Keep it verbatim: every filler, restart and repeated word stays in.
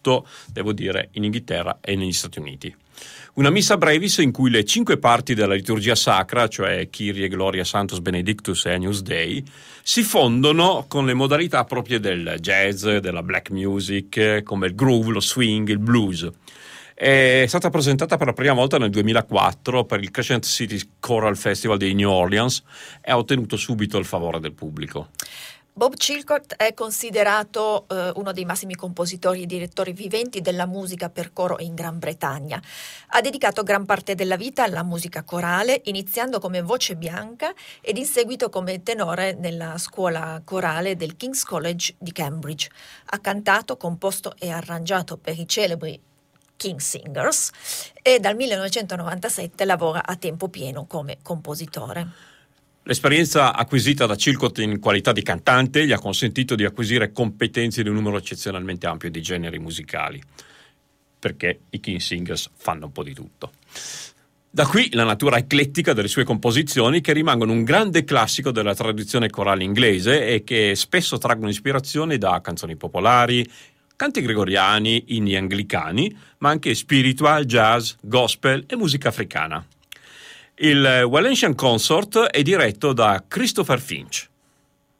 soprattutto, devo dire, in Inghilterra e negli Stati Uniti. Una missa brevis in cui le cinque parti della liturgia sacra, cioè Kyrie, Gloria, Sanctus, Benedictus e Agnus Dei, si fondono con le modalità proprie del jazz, della black music, come il groove, lo swing, il blues. È stata presentata per la prima volta nel duemilaquattro per il Crescent City Choral Festival di New Orleans e ha ottenuto subito il favore del pubblico. Bob Chilcott è considerato eh, uno dei massimi compositori e direttori viventi della musica per coro in Gran Bretagna. Ha dedicato gran parte della vita alla musica corale, iniziando come voce bianca ed in seguito come tenore nella scuola corale del King's College di Cambridge. Ha cantato, composto e arrangiato per i celebri King Singers e dal millenovecentonovantasette lavora a tempo pieno come compositore. L'esperienza acquisita da Chilcott in qualità di cantante gli ha consentito di acquisire competenze di un numero eccezionalmente ampio di generi musicali, perché i King Singers fanno un po' di tutto. Da qui la natura eclettica delle sue composizioni, che rimangono un grande classico della tradizione corale inglese e che spesso traggono ispirazione da canzoni popolari, canti gregoriani, inni anglicani, ma anche spiritual, jazz, gospel e musica africana. Il Wallenian Consort è diretto da Christopher Finch.